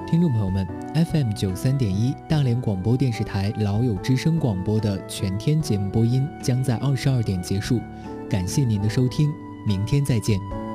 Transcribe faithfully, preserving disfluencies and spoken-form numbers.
听众朋友们 ，F M 九三点一大连广播电视台老友之声广播的全天节目播音将在二十二点结束，感谢您的收听，明天再见。